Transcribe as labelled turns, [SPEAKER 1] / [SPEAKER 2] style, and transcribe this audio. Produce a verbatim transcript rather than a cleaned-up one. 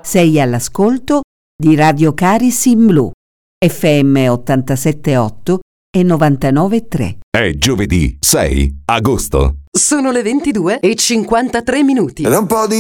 [SPEAKER 1] Sei all'ascolto di Radio Caris in Blu, F M ottantasette virgola otto e novantanove virgola tre.
[SPEAKER 2] È giovedì sei agosto.
[SPEAKER 3] Sono le ventidue e cinquantatré minuti.
[SPEAKER 4] Ed un po' di